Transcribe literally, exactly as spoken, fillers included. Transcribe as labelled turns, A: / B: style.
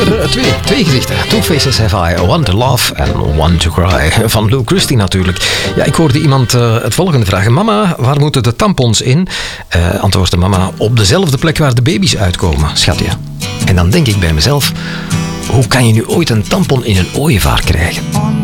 A: Uh, twee, twee gezichten. Two faces have I. One to laugh and one to cry. Van Lou Christie natuurlijk. Ja, ik hoorde iemand uh, het volgende vragen. Mama, waar moeten de tampons in? Uh, antwoordde mama, op dezelfde plek waar de baby's uitkomen, schatje. En dan denk ik bij mezelf, hoe kan je nu ooit een tampon in een ooievaar krijgen?